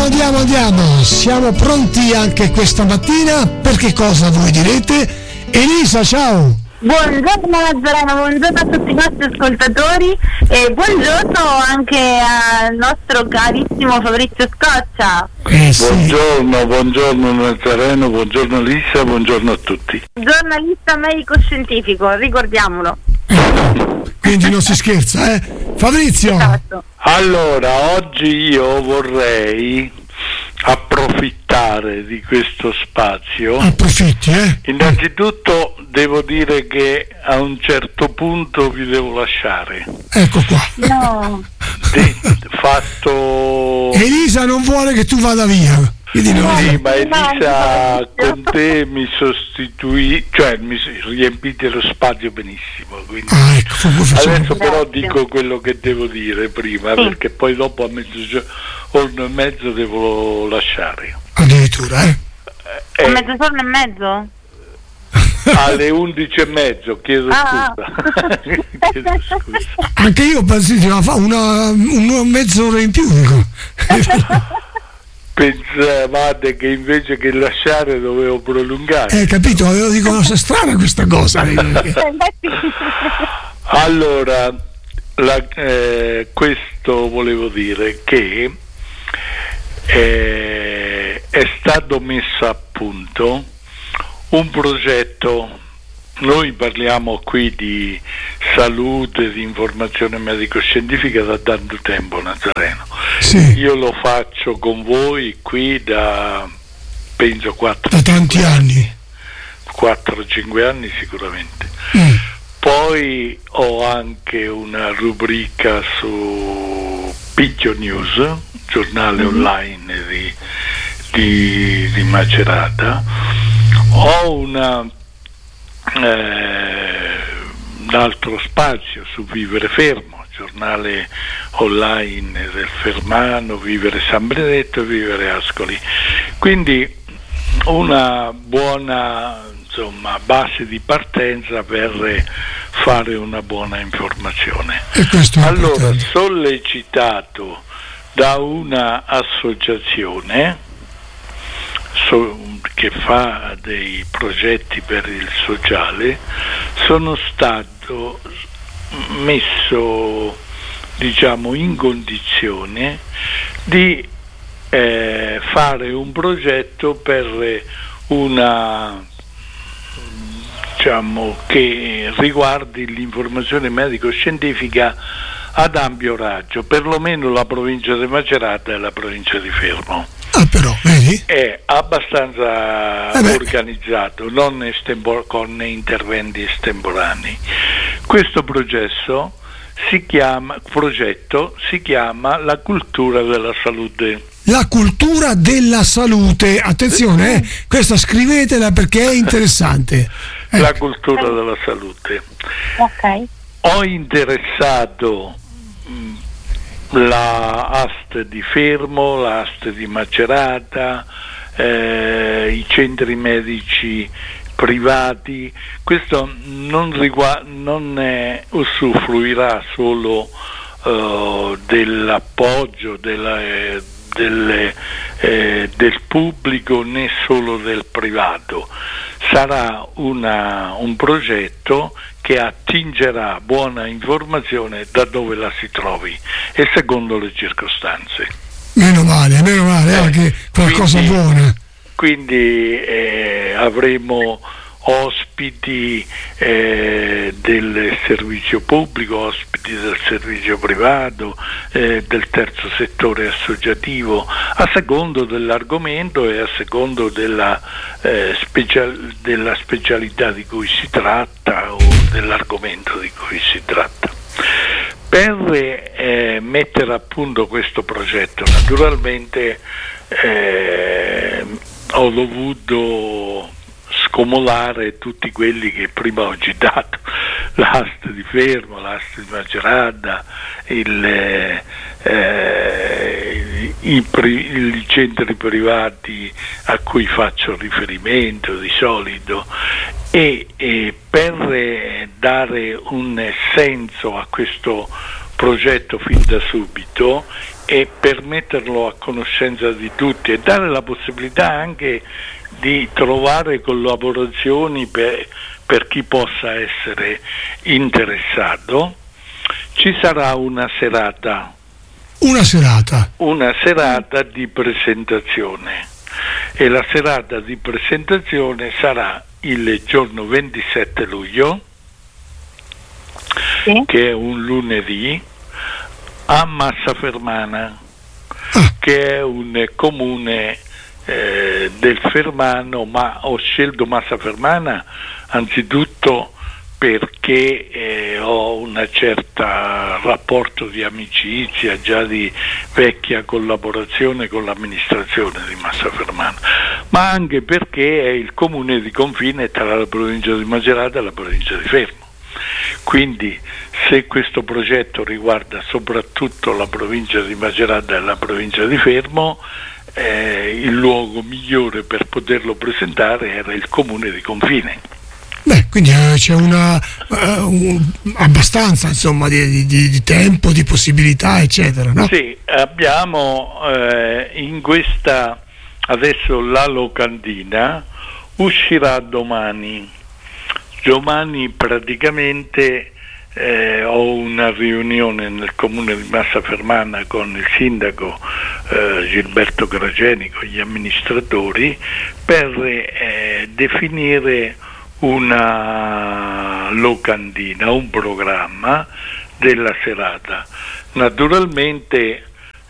Andiamo. Siamo pronti anche questa mattina. Per che cosa voi direte? Elisa, ciao. Buongiorno Nazareno, buongiorno a tutti i nostri ascoltatori e buongiorno anche al nostro carissimo Fabrizio Scoccia. Sì. Buongiorno Nazareno, buongiorno Lisa, buongiorno a tutti. Giornalista medico-scientifico, ricordiamolo. Quindi non si scherza, Fabrizio. Esatto. Allora, oggi io vorrei approfittare di questo spazio. Approfitti, Innanzitutto devo dire che a un certo punto vi devo lasciare. Ecco qua. No. Elisa non vuole che tu vada via. Sì, ma Elisa con te mi sostituì, cioè mi riempite lo spazio benissimo, quindi ecco, adesso però dico quello che devo dire prima, perché poi dopo a mezzogiorno e mezzo devo lasciare. Addirittura, A mezzogiorno e mezzo? Alle 11:30, chiedo scusa. Chiedo scusa. Anche io pensavo fa una mezz'ora in più, dico. Pensavate che invece che lasciare dovevo prolungare? Capito, dico, no, è strana questa cosa. Allora, questo volevo dire che è stato messo a punto un progetto. Noi parliamo qui di salute, di informazione medico-scientifica da tanto tempo, Nazareno. Sì. Io lo faccio con voi qui da penso 4-5 anni. 4-5 anni sicuramente. Poi ho anche una rubrica su Picchio News, giornale online di Macerata. Ho un altro spazio su Vivere Fermo, giornale online del Fermano, Vivere San Benedetto e Vivere Ascoli. Quindi una buona base di partenza per fare una buona informazione. Allora, sollecitato da una associazione che fa dei progetti per il sociale, sono stato messo in condizione di fare un progetto per una che riguardi l'informazione medico-scientifica ad ampio raggio, perlomeno la provincia di Macerata e la provincia di Fermo. Però, vedi? È abbastanza organizzato, non con interventi estemporanei. Questo progetto si chiama La cultura della salute. La cultura della salute, attenzione, questa scrivetela perché è interessante. La cultura della salute. Ok. Ho interessato la AST di Fermo, la AST di Macerata, i centri medici privati. Questo non usufruirà solo dell'appoggio del pubblico né solo del privato. Sarà un progetto che attingerà buona informazione da dove la si trovi e secondo le circostanze. Meno male, anche qualcosa buona. Quindi avremo ospiti del servizio pubblico, ospiti del servizio privato, del terzo settore associativo, a secondo dell'argomento e a secondo della specialità di cui si tratta o dell'argomento di cui si tratta. Per mettere a punto questo progetto, naturalmente ho dovuto scomodare tutti quelli che prima ho citato, l'AST di Fermo, l'AST di Macerata, i centri privati a cui faccio riferimento di solito, e per dare un senso a questo progetto fin da subito, e per metterlo a conoscenza di tutti e dare la possibilità anche di trovare collaborazioni per chi possa essere interessato. Ci sarà una serata di presentazione, e la serata di presentazione sarà il giorno 27 luglio, che è un lunedì, a Massafermana, che è un comune del Fermano, ma ho scelto Massafermana anzitutto perché ho una certa rapporto di amicizia, già di vecchia collaborazione con l'amministrazione di Massafermana, ma anche perché è il comune di confine tra la provincia di Macerata e la provincia di Fermo. Quindi se questo progetto riguarda soprattutto la provincia di Macerata e la provincia di Fermo, il luogo migliore per poterlo presentare era il comune di confine. Quindi c'è abbastanza, insomma, di tempo, di possibilità, eccetera, no? Sì, abbiamo in questa, adesso la locandina uscirà domani praticamente. Ho una riunione nel comune di Massafermana con il sindaco Gilberto Grageni, con gli amministratori, per definire una locandina, un programma della serata. Naturalmente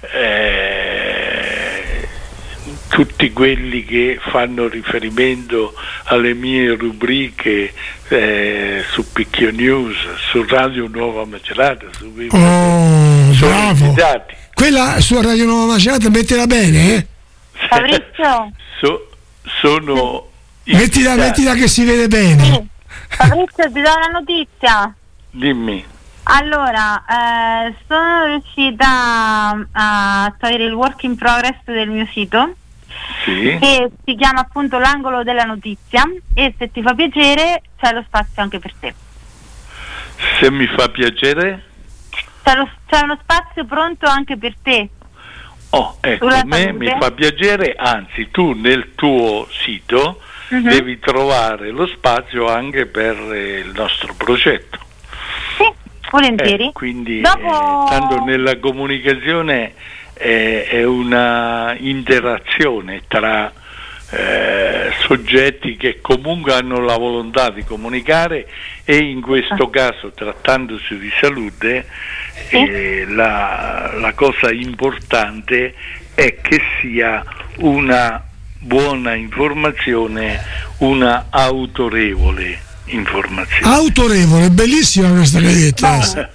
tutti quelli che fanno riferimento alle mie rubriche su Picchio News, su Radio Nuova Macerata, sono invitati. Quella su Radio Nuova Macerata, mettila bene, Fabrizio? Sono mettila che si vede bene. Sì. Fabrizio, ti do una notizia. Dimmi. Allora, sono riuscita a togliere il work in progress del mio sito, che si chiama appunto l'angolo della notizia, e se ti fa piacere c'è lo spazio anche per te. Se mi fa piacere? C'è uno spazio pronto anche per te. Ecco, a me mi fa piacere, anzi tu nel tuo sito devi trovare lo spazio anche per il nostro progetto. Sì, volentieri. Quindi tanto nella comunicazione è una interazione tra soggetti che comunque hanno la volontà di comunicare, e in questo caso, trattandosi di salute, la cosa importante è che sia una buona informazione, una autorevole informazione. Autorevole, bellissima questa che hai detto.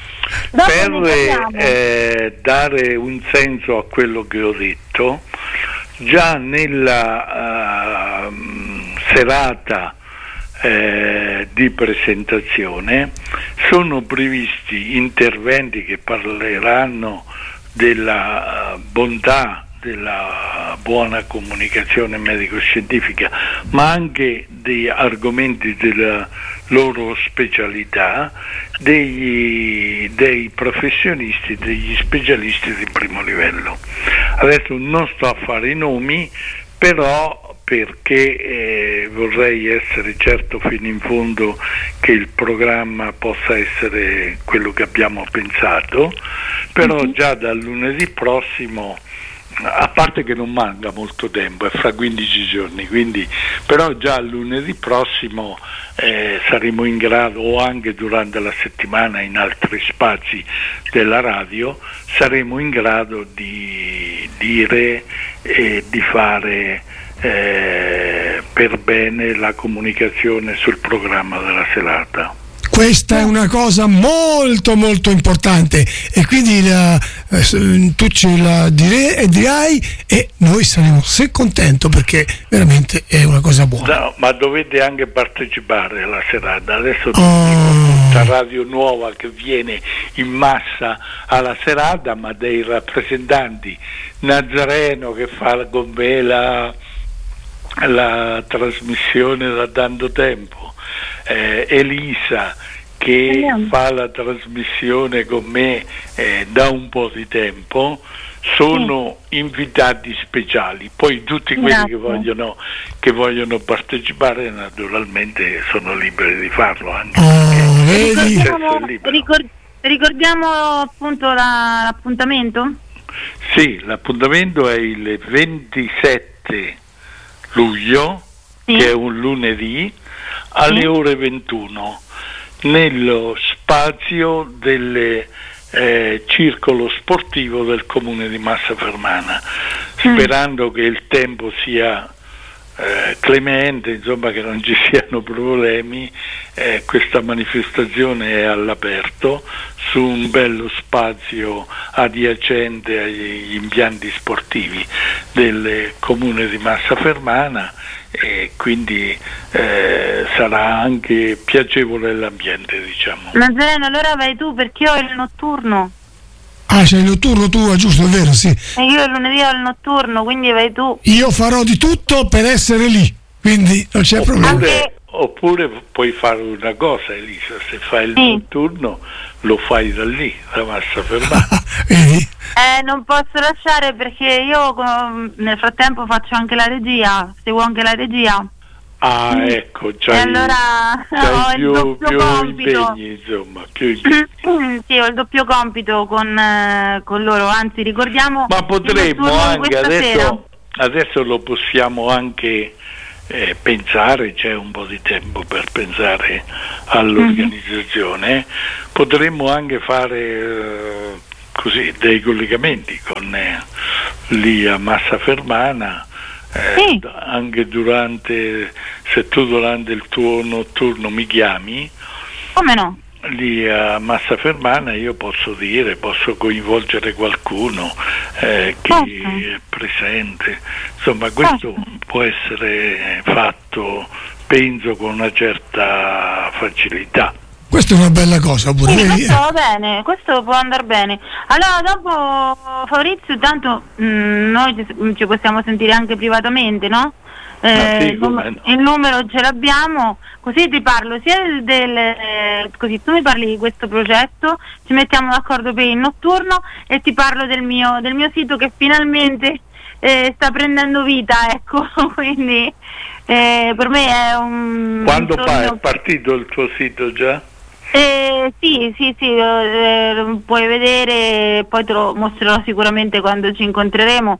Per dare un senso a quello che ho detto, già nella serata di presentazione sono previsti interventi che parleranno della bontà della buona comunicazione medico-scientifica, ma anche di argomenti della loro specialità, dei professionisti, degli specialisti di primo livello. Adesso non sto a fare i nomi, però perché vorrei essere certo fino in fondo che il programma possa essere quello che abbiamo pensato, però già dal lunedì prossimo, a parte che non manca molto tempo, è fra 15 giorni, quindi però già lunedì prossimo saremo in grado, o anche durante la settimana in altri spazi della radio, saremo in grado di dire e di fare per bene la comunicazione sul programma della serata. Questa è una cosa molto molto importante, e quindi tu ce la dirai e noi saremo contenti, perché veramente è una cosa buona. No, ma dovete anche partecipare alla serata. Adesso tutta Radio Nuova che viene in massa alla serata, ma dei rappresentanti, Nazareno che fa con me la trasmissione da tanto tempo, Elisa che fa la trasmissione con me da un po' di tempo, sono invitati speciali, poi tutti quelli che vogliono partecipare naturalmente sono liberi di farlo anche. Ricordiamo appunto l'appuntamento? Sì, l'appuntamento è il 27 luglio, che è un lunedì, alle ore 21 nello spazio del circolo sportivo del comune di Massa Fermana, sperando che il tempo sia clemente, insomma, che non ci siano problemi. Questa manifestazione è all'aperto su un bello spazio adiacente agli impianti sportivi del comune di Massa Fermana, e quindi sarà anche piacevole l'ambiente, diciamo. Nazareno, allora vai tu, perché io ho il notturno. Ah, c'è il notturno tu, giusto, è vero, sì. E io il lunedì ho il notturno, quindi vai tu. Io farò di tutto per essere lì, quindi non c'è problema. Oppure puoi fare una cosa, Elisa, se fai il notturno lo fai da lì, da Massa Fermana. Vedi? Non posso lasciare perché io nel frattempo faccio anche la regia, seguo anche la regia. Ah, ecco, c'hai, allora ho il doppio compito. Impegni, insomma, più impegni. Sì, ho il doppio compito con loro, anzi ricordiamo. Ma potremmo anche adesso lo possiamo anche pensare, c'è un po' di tempo per pensare all'organizzazione, potremmo anche fare così dei collegamenti con lì a Massa Fermana. Anche se tu durante il tuo notturno mi chiami, come no? Lì a Massa Fermana io posso coinvolgere qualcuno che è presente, insomma questo può essere fatto, penso, con una certa facilità. Questa è una bella cosa pure. Questo va bene, questo può andare bene. Allora dopo, Fabrizio, tanto noi ci possiamo sentire anche privatamente, no? Il numero ce l'abbiamo, così ti parlo sia così tu mi parli di questo progetto, ci mettiamo d'accordo per il notturno, e ti parlo del mio sito che finalmente sta prendendo vita, ecco. Quindi per me è un... Quando è partito il tuo sito già? Sì, puoi vedere, poi te lo mostrerò sicuramente quando ci incontreremo,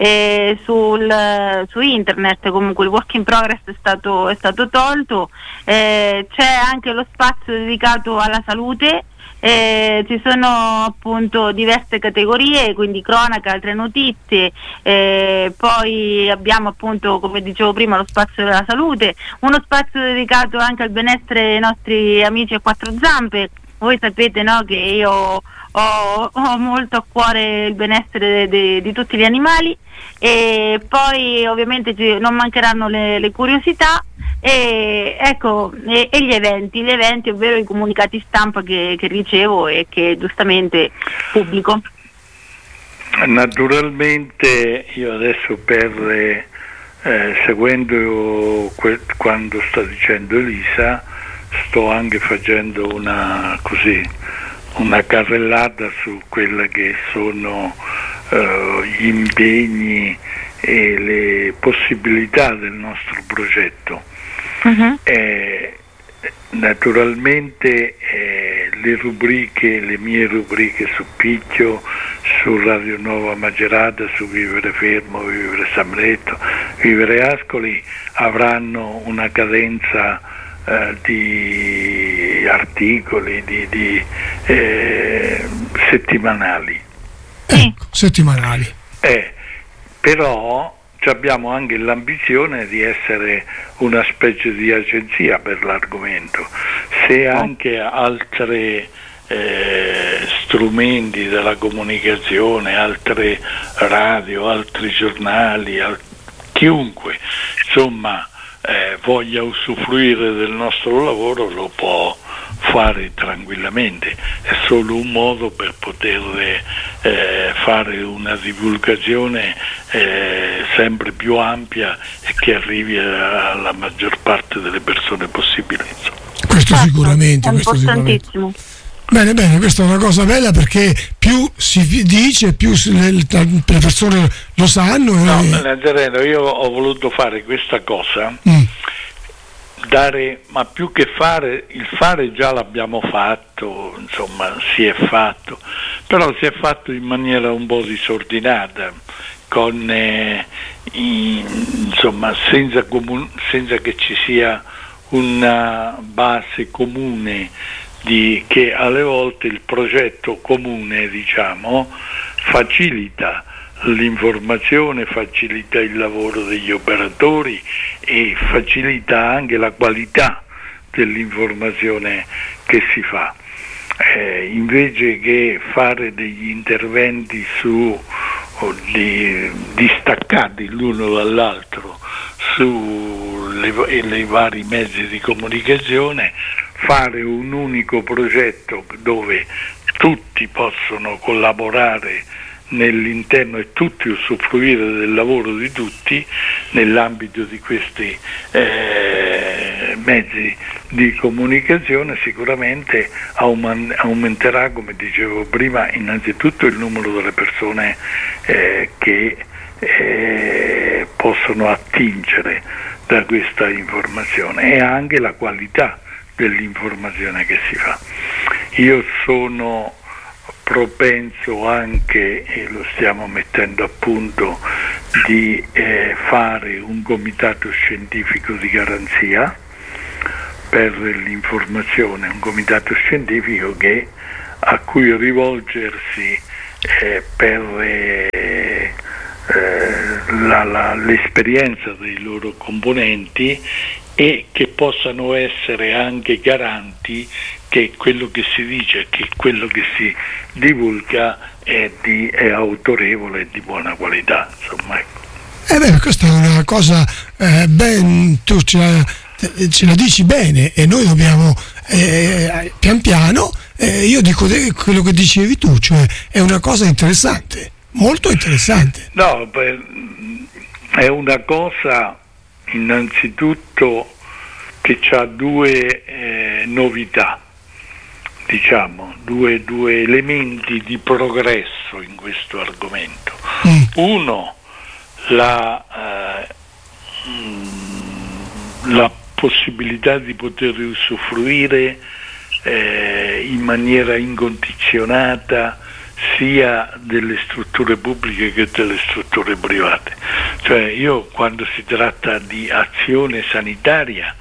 su internet. Comunque il work in progress è stato tolto, c'è anche lo spazio dedicato alla salute, ci sono appunto diverse categorie, quindi cronaca, altre notizie, poi abbiamo appunto, come dicevo prima, lo spazio della salute, uno spazio dedicato anche al benessere dei nostri amici a quattro zampe. Voi sapete, no, che io ho molto a cuore il benessere di tutti gli animali, e poi ovviamente non mancheranno le curiosità, e ecco, e gli eventi, ovvero i comunicati stampa che ricevo e che giustamente pubblico. Naturalmente io adesso, per seguendo quando sta dicendo Elisa, sto anche facendo una carrellata su quella che sono gli impegni e le possibilità del nostro progetto. Naturalmente le mie rubriche su Picchio, su Radio Nuova Macerata, su Vivere Fermo, Vivere Samletto, Vivere Ascoli avranno una cadenza di articoli di settimanali. Settimanali. Però abbiamo anche l'ambizione di essere una specie di agenzia per l'argomento. Se anche altri strumenti della comunicazione, altre radio, altri giornali, chiunque insomma voglia usufruire del nostro lavoro lo può fare tranquillamente, è solo un modo per poter fare una divulgazione sempre più ampia e che arrivi alla maggior parte delle persone possibile, insomma. Questo certo, sicuramente, è questo sicuramente. importantissimo. Bene, questa è una cosa bella perché più si dice, più le persone lo sanno. No, Nazareno, io ho voluto fare questa cosa, ma più che fare, il fare già l'abbiamo fatto, insomma, si è fatto, però si è fatto in maniera un po' disordinata, con insomma, senza che ci sia una base comune, che alle volte il progetto comune, diciamo, facilita l'informazione, facilita il lavoro degli operatori e facilita anche la qualità dell'informazione che si fa. Invece che fare degli interventi distaccati l'uno dall'altro sui vari mezzi di comunicazione, fare un unico progetto dove tutti possono collaborare nell'interno e tutti usufruire del lavoro di tutti nell'ambito di questi mezzi di comunicazione, sicuramente aumenterà, come dicevo prima, innanzitutto il numero delle persone che possono attingere da questa informazione e anche la qualità dell'informazione che si fa. Io sono propenso anche, e lo stiamo mettendo a punto, di fare un comitato scientifico di garanzia per l'informazione, un comitato scientifico a cui rivolgersi per l'esperienza dei loro componenti e che possano essere anche garanti che quello che si dice, che quello che si divulga è autorevole e di buona qualità, insomma, ecco. Questa è una cosa tu ce la dici bene e noi dobbiamo pian piano, io dico quello che dicevi tu, cioè è una cosa interessante, molto interessante. No, è una cosa innanzitutto che ha due novità, diciamo, due elementi di progresso in questo argomento. Uno, la possibilità di poter usufruire in maniera incondizionata sia delle strutture pubbliche che delle strutture private. Cioè, io quando si tratta di azione sanitaria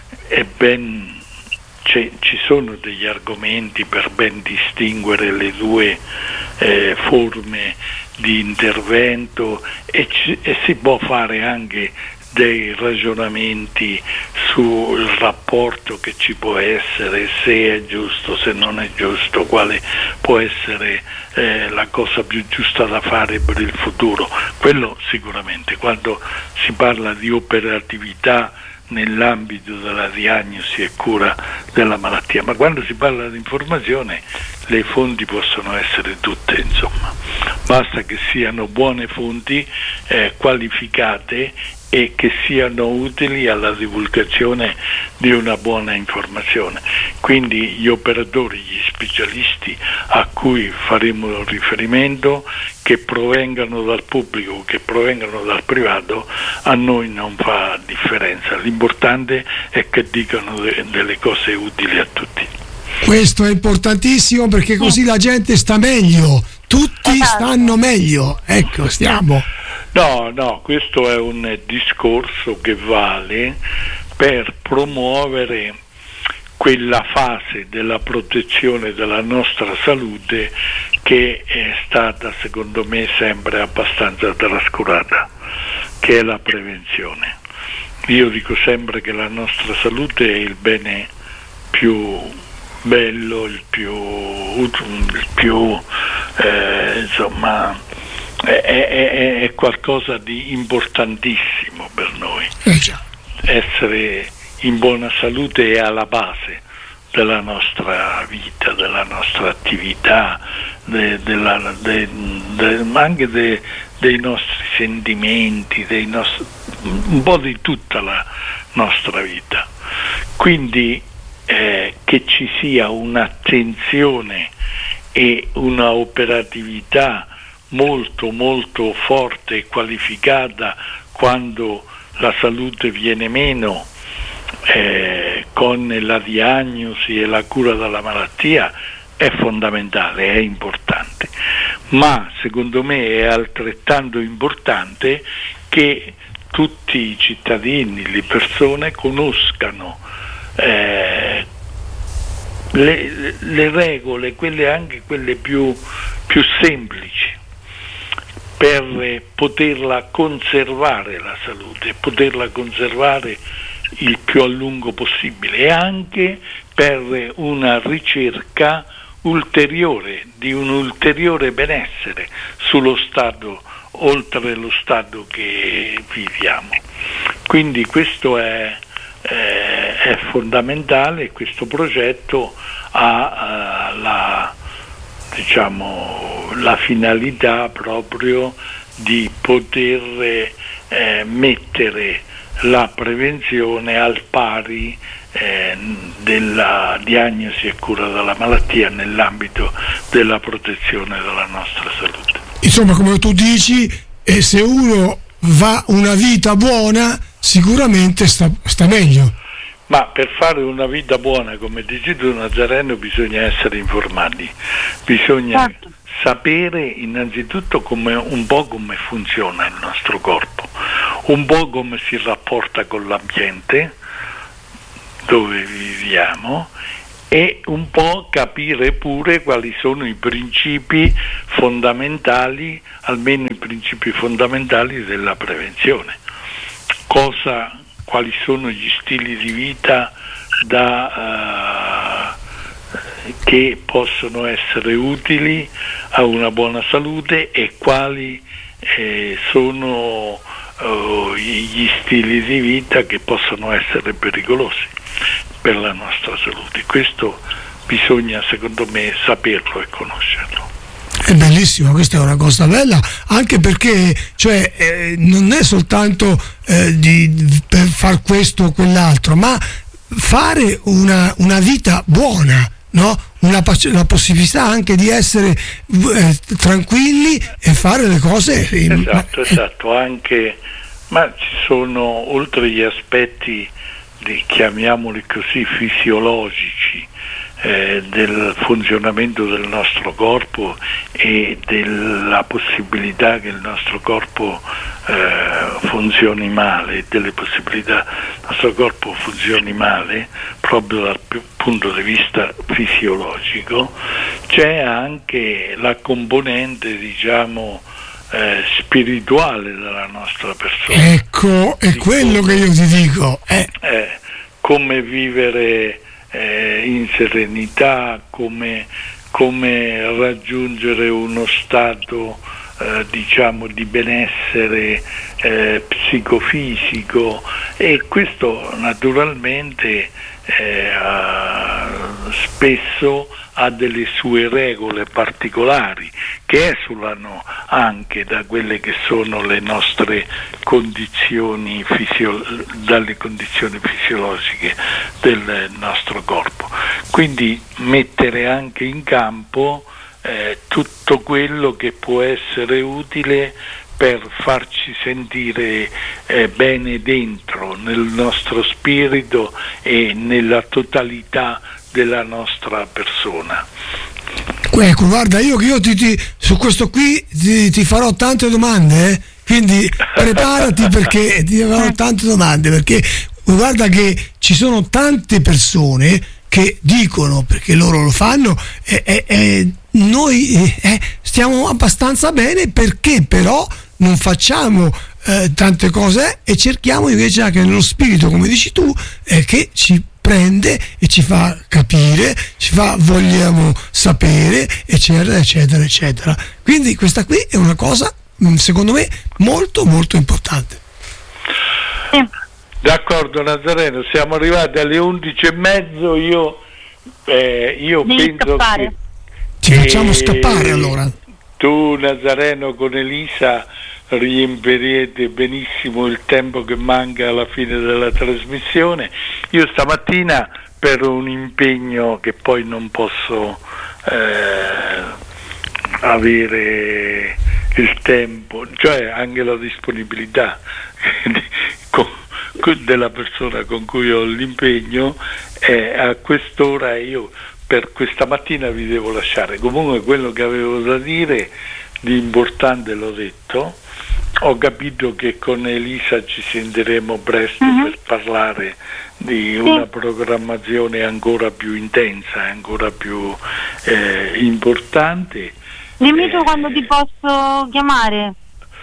ci sono degli argomenti per ben distinguere le due forme di intervento e si può fare anche dei ragionamenti sul rapporto che ci può essere, se è giusto, se non è giusto, quale può essere la cosa più giusta da fare per il futuro. Quello sicuramente, quando si parla di operatività nell'ambito della diagnosi e cura della malattia, ma quando si parla di informazione le fonti possono essere tutte, insomma, basta che siano buone fonti, qualificate e che siano utili alla divulgazione di una buona informazione. Quindi gli operatori, gli specialisti a cui faremo riferimento, che provengano dal pubblico, che provengano dal privato, a noi non fa differenza. L'importante è che dicano delle cose utili a tutti. Questo è importantissimo perché così la gente sta meglio, tutti stanno meglio, ecco, stiamo. No, questo è un discorso che vale per promuovere quella fase della protezione della nostra salute che è stata, secondo me, sempre abbastanza trascurata, che è la prevenzione. Io dico sempre che la nostra salute è il bene più bello, il più insomma, è qualcosa di importantissimo per noi. Essere in buona salute è alla base della nostra vita, della nostra attività, anche dei nostri sentimenti, un po' di tutta la nostra vita. Quindi che ci sia un'attenzione e una operatività molto molto forte e qualificata quando la salute viene meno, con la diagnosi e la cura della malattia, è fondamentale, è importante, ma secondo me è altrettanto importante che tutti i cittadini, le persone conoscano le regole, anche quelle più semplici, per poterla conservare la salute, poterla conservare il più a lungo possibile, e anche per una ricerca ulteriore di un ulteriore benessere sullo stato, oltre lo stato che viviamo. Quindi questo è fondamentale. Questo progetto ha la finalità proprio di poter mettere la prevenzione al pari della diagnosi e cura della malattia nell'ambito della protezione della nostra salute. Insomma, come tu dici, se uno va una vita buona, sicuramente sta meglio. Ma per fare una vita buona, come dici tu, Nazareno, bisogna essere informati, bisogna sapere innanzitutto un po' come funziona il nostro corpo, un po' come si rapporta con l'ambiente dove viviamo, e un po' capire pure quali sono i principi fondamentali, almeno i principi fondamentali della prevenzione. Quali sono gli stili di vita che possono essere utili a una buona salute, e quali sono gli stili di vita che possono essere pericolosi per la nostra salute. Questo bisogna, secondo me, saperlo e conoscerlo. È bellissimo, questa è una cosa bella, anche perché non è soltanto per far questo o quell'altro, ma fare una vita buona, no? La possibilità anche di essere tranquilli e fare le cose. Esatto, anche, ma ci sono, oltre gli aspetti chiamiamoli così, fisiologici, del funzionamento del nostro corpo e della possibilità che il nostro corpo funzioni male, delle possibilità che il nostro corpo funzioni male proprio dal punto di vista fisiologico. C'è anche la componente, spirituale della nostra persona. Ecco, è quello che io ti dico. Come vivere in serenità, come raggiungere uno stato di benessere psicofisico, e questo naturalmente spesso ha delle sue regole particolari che esulano anche da quelle che sono le nostre condizioni dalle condizioni fisiologiche del nostro corpo. Quindi mettere anche in campo tutto quello che può essere utile per farci sentire bene dentro, nel nostro spirito e nella totalità della nostra persona. Ecco, guarda, io su questo qui ti farò tante domande, quindi preparati perché ti farò tante domande, perché guarda che ci sono tante persone che dicono, perché loro lo fanno, noi stiamo abbastanza bene, perché però non facciamo tante cose e cerchiamo invece anche nello spirito, come dici tu, che ci prende e ci fa capire, vogliamo sapere, eccetera eccetera eccetera. Quindi questa qui è una cosa, secondo me, molto molto importante. D'accordo, Nazareno, siamo arrivati alle 11:30. Io penso scappare. che ci facciamo scappare allora. Tu, Nazareno, con Elisa riempirete benissimo il tempo che manca alla fine della trasmissione. Io stamattina, per un impegno che poi non posso avere il tempo, cioè anche la disponibilità della persona con cui ho l'impegno, a quest'ora io per questa mattina vi devo lasciare. Comunque quello che avevo da dire di importante l'ho detto. Ho capito che con Elisa ci sentiremo presto per parlare di una programmazione ancora più intensa, ancora più importante. Dimmi tu quando ti posso chiamare.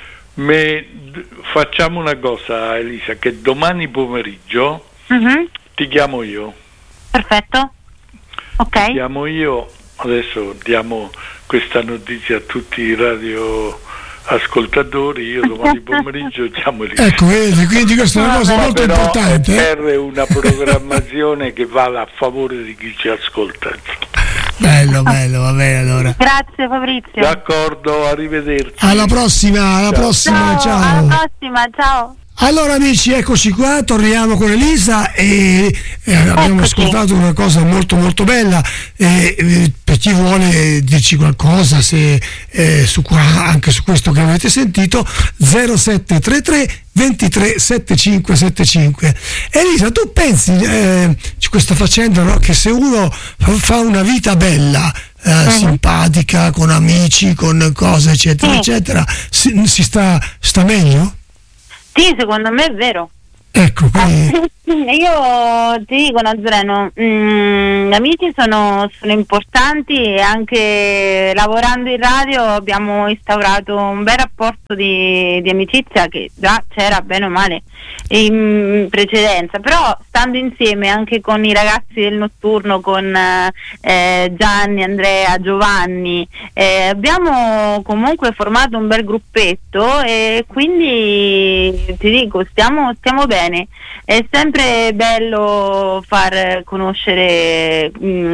Facciamo una cosa, Elisa, che domani pomeriggio ti chiamo io. Perfetto. Ok. Ti chiamo io, adesso diamo questa notizia a tutti i radio ascoltatori, io domani pomeriggio chiamo Elisa. Ecco, quindi questa è una cosa molto importante. Per una programmazione che vada a favore di chi ci ascolta. Bello, va bene allora. Grazie Fabrizio. D'accordo, arrivederci. Alla prossima, ciao. Alla prossima, ciao. Allora amici, eccoci qua, torniamo con Elisa e abbiamo ascoltato una cosa molto molto bella, per chi vuole dirci qualcosa anche su questo che avete sentito, 0733 23 7575. Elisa, tu pensi questa faccenda, no? Che se uno fa una vita bella, simpatica, con amici, con cose eccetera eccetera, si sta meglio? Sì, secondo me è vero. Ecco, io ti dico, Nazareno, gli amici sono importanti e anche lavorando in radio abbiamo instaurato un bel rapporto di amicizia che già c'era bene o male in precedenza, però stando insieme anche con i ragazzi del notturno, con Gianni, Andrea, Giovanni, abbiamo comunque formato un bel gruppetto e quindi ti dico, stiamo bene. È sempre bello far conoscere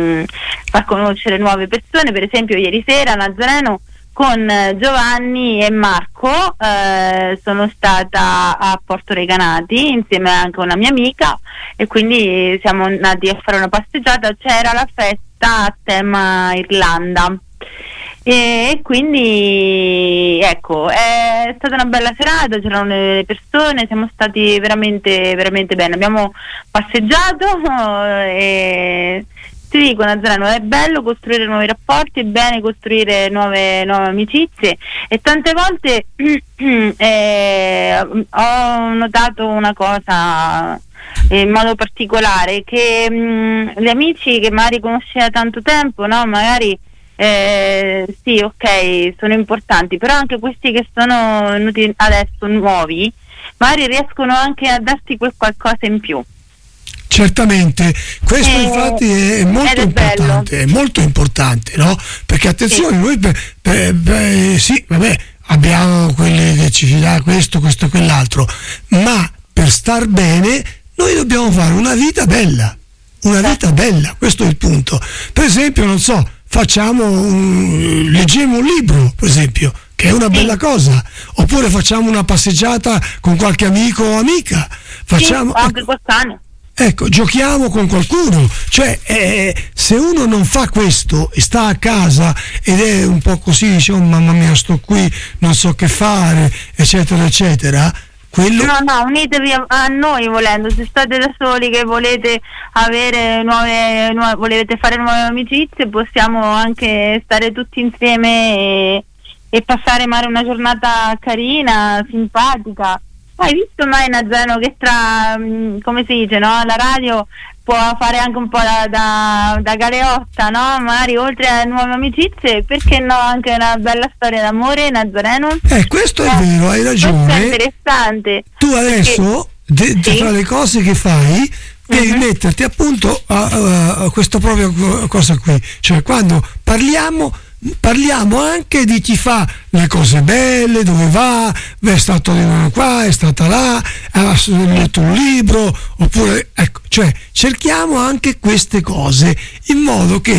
nuove persone. Per esempio ieri sera a Nazareno con Giovanni e Marco sono stata a Porto Recanati insieme anche a una mia amica e quindi siamo andati a fare una passeggiata. C'era la festa a tema Irlanda e quindi ecco, è stata una bella serata, c'erano le persone, siamo stati veramente veramente bene, abbiamo passeggiato e ti dico, Nazareno, è bello costruire nuovi rapporti, è bene costruire nuove amicizie e tante volte ho notato una cosa in modo particolare, che gli amici che magari conosci da tanto tempo, no, magari sì, ok, sono importanti, però anche questi che sono venuti adesso nuovi magari riescono anche a darti quel qualcosa in più. Certamente, questo infatti è molto importante, è molto importante, no? Perché attenzione, noi sì, vabbè, abbiamo quelli che ci dà questo e quell'altro, ma per star bene noi dobbiamo fare una vita bella, questo è il punto. Per esempio, non so, leggiamo un libro, per esempio, che è una bella cosa, oppure facciamo una passeggiata con qualche amico o amica, anche col cane. Ecco, giochiamo con qualcuno, cioè se uno non fa questo e sta a casa ed è un po' così, dice oh mamma mia sto qui, non so che fare, eccetera eccetera, quello... No, unitevi a noi volendo, se state da soli che volete avere volete fare nuove amicizie, possiamo anche stare tutti insieme e passare magari una giornata carina, simpatica. Hai visto mai, Nazareno, che tra, come si dice, no? La radio può fare anche un po' da galeotta, no? Magari oltre a nuove amicizie, perché no, anche una bella storia d'amore, Nazareno? Questo è vero, hai ragione. Questo è interessante. Tu adesso, tra le cose che fai, devi metterti appunto a questa propria cosa qui, cioè quando parliamo anche di chi fa le cose belle, dove va, è stato qua, è stata là, ha letto un libro, oppure ecco, cioè cerchiamo anche queste cose in modo che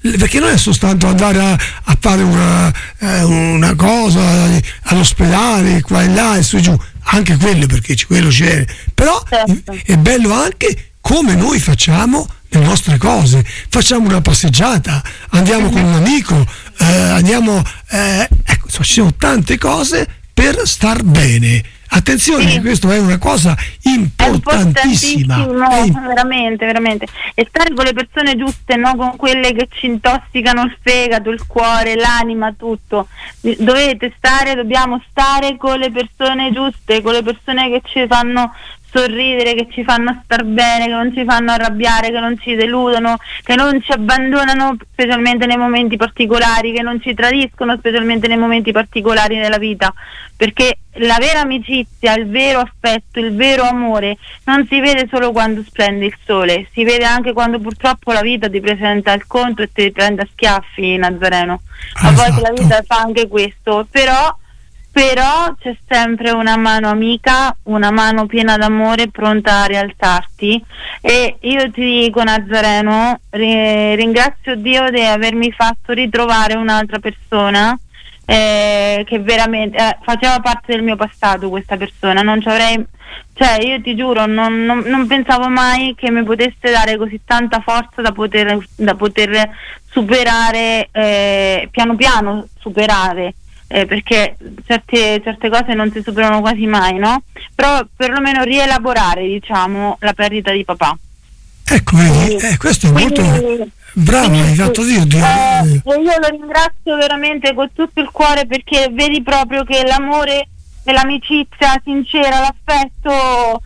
perché non è soltanto andare a fare una cosa all'ospedale, qua e là e su e giù, anche quello, perché quello c'è, però certo. È bello anche come noi facciamo le nostre cose, facciamo una passeggiata, andiamo con un amico, ecco, ci sono tante cose per star bene. Attenzione, sì. Questa è una cosa importantissima. Veramente, veramente. E stare con le persone giuste, no? Con quelle che ci intossicano il fegato, il cuore, l'anima, tutto. Dobbiamo stare con le persone giuste, con le persone che ci fanno sorridere, che ci fanno star bene, che non ci fanno arrabbiare, che non ci deludono, che non ci abbandonano specialmente nei momenti particolari, che non ci tradiscono specialmente nei momenti particolari della vita, perché la vera amicizia, il vero affetto, il vero amore non si vede solo quando splende il sole, si vede anche quando purtroppo la vita ti presenta il conto e ti prende a schiaffi, Nazareno. A volte la vita fa anche questo, però c'è sempre una mano amica, una mano piena d'amore pronta a rialzarti. E io ti dico, Nazareno, ringrazio Dio di avermi fatto ritrovare un'altra persona che veramente faceva parte del mio passato. Questa persona non ci avrei, cioè io ti giuro, non pensavo mai che mi potesse dare così tanta forza da poter superare, piano piano superare, perché certe cose non si superano quasi mai, no? Però perlomeno rielaborare, diciamo, la perdita di papà. Ecco, questo è molto bravo, hai fatto dire. Io lo ringrazio veramente con tutto il cuore, perché vedi proprio che l'amore e l'amicizia sincera, l'affetto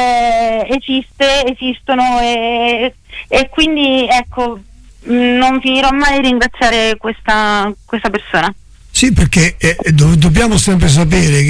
esistono e quindi ecco, non finirò mai di ringraziare questa persona. Sì, perché dobbiamo sempre sapere